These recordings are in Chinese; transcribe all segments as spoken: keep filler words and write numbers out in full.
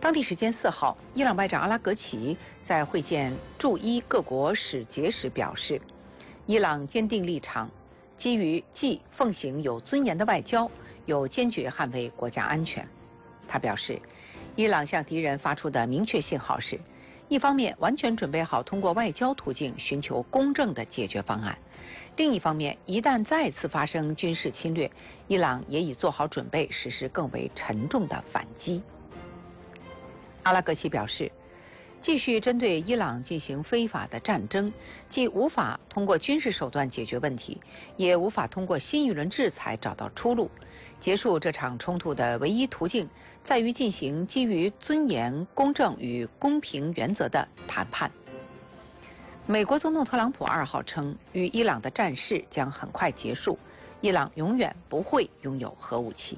当地时间四号，伊朗外长阿拉格齐在会见驻伊各国使节时表示，伊朗坚定立场，基于既奉行有尊严的外交，又坚决捍卫国家安全。他表示，伊朗向敌人发出的明确信号是，一方面完全准备好通过外交途径寻求公正的解决方案，另一方面，一旦再次发生军事侵略，伊朗也已做好准备实施更为沉重的反击。阿拉格齐表示，继续针对伊朗进行非法的战争，既无法通过军事手段解决问题，也无法通过新一轮制裁找到出路。结束这场冲突的唯一途径，在于进行基于尊严、公正与公平原则的谈判。美国总统特朗普二号称，与伊朗的战事将很快结束，伊朗永远不会拥有核武器。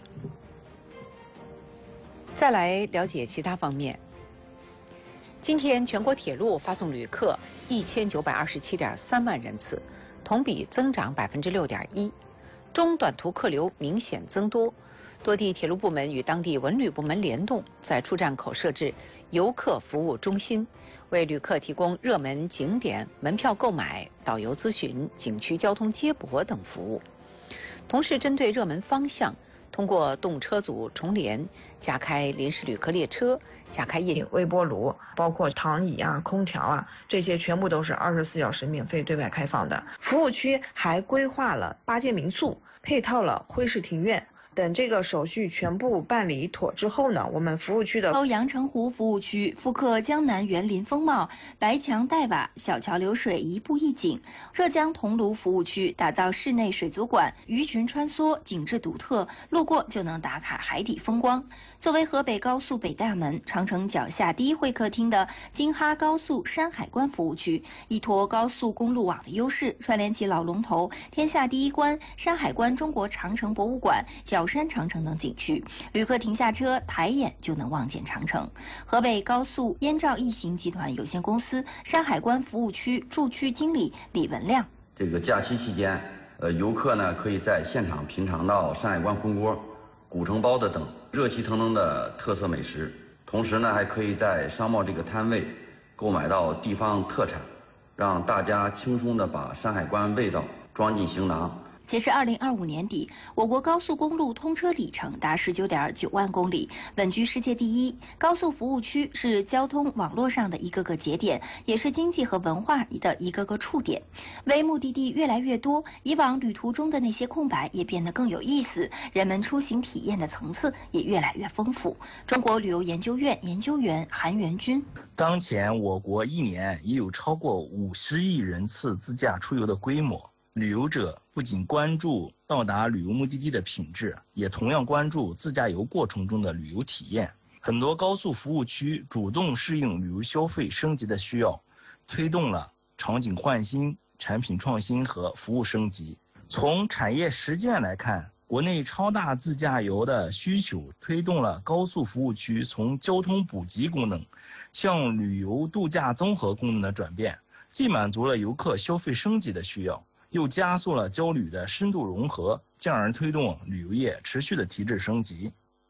再来了解其他方面。今天全国铁路发送旅客一千九百二十七点三万人次，同比增长百分之六点一，中短途客流明显增多。多地铁路部门与当地文旅部门联动，在出站口设置游客服务中心，为旅客提供热门景点门票购买、导游咨询、景区交通接驳等服务。同时，针对热门方向，通过动车组重联，加开临时旅客列车，加开夜景微波炉，包括躺椅啊、空调啊，这些全部都是二十四小时免费对外开放的。服务区还规划了八间民宿，配套了徽式庭院。等这个手续全部办理妥之后呢，我们服务区的欧阳澄湖服务区复刻江南园林风貌，白墙黛瓦，小桥流水，一步一景。浙江桐庐服务区打造室内水族馆，鱼群穿梭，景致独特，路过就能打卡海底风光。作为河北高速北大门、长城脚下第一会客厅的京哈高速山海关服务区，依托高速公路网的优势，串联起老龙头、天下第一关、山海关中国长城博物馆、小山长城等景区，旅客停下车，抬眼就能望见长城。河北高速燕赵一行集团有限公司山海关服务区驻区经理李文亮： 这个假期期间，呃，游客呢可以在现场品尝到山海关红锅、古城包子等热气腾腾的特色美食，同时呢，还可以在商贸这个摊位购买到地方特产，让大家轻松的把山海关味道装进行囊。 截至二零二五年底，我国高速公路通车里程达十九点九万公里，稳居世界第一。高速服务区是交通网络上的一个个节点，也是经济和文化的一个个触点。为目的地越来越多，以往旅途中的那些空白也变得更有意思，人们出行体验的层次也越来越丰富。中国旅游研究院研究员韩元军： 当前我国一年已有超过五十亿人次自驾出游的规模。旅游者不仅关注到达旅游目的地的品质，也同样关注自驾游过程中的旅游体验。很多高速服务区主动适应旅游消费升级的需要，推动了场景换新、产品创新和服务升级。从产业实践来看，国内超大自驾游的需求推动了高速服务区从交通补给功能向旅游度假综合功能的转变，既满足了游客消费升级的需要，又加速了交旅的深度融合，进而推动旅游业持续的提质升级。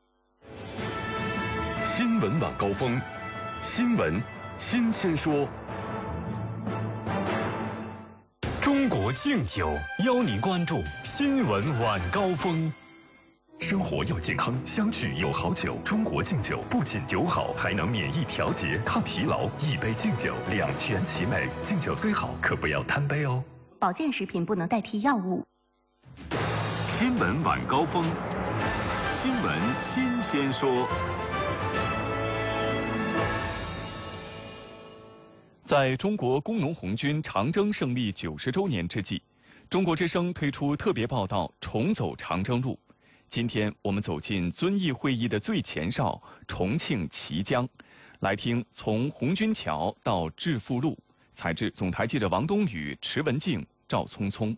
新闻晚高峰，新闻新鲜说。中国敬酒邀您关注新闻晚高峰。生活要健康，相聚有好酒。中国敬酒不仅酒好，还能免疫调节、抗疲劳。一杯敬酒，两全其美。敬酒虽好，可不要贪杯哦。 保健食品不能代替药物。 新闻晚高峰，新闻新鲜说。在中国工农红军长征胜利九十周年之际，中国之声推出特别报道《重走长征路》。今天我们走进遵义会议的最前哨重庆綦江，来听从红军桥到致富路。采自总台记者王冬雨、池文静、赵聪聪。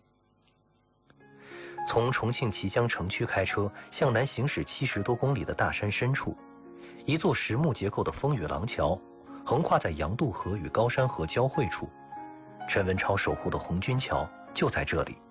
从重庆綦江城区开车向南行驶七十多公里的大山深处，一座实木结构的风雨廊桥横跨在杨渡河与高山河交汇处。陈文超守护的红军桥就在这里。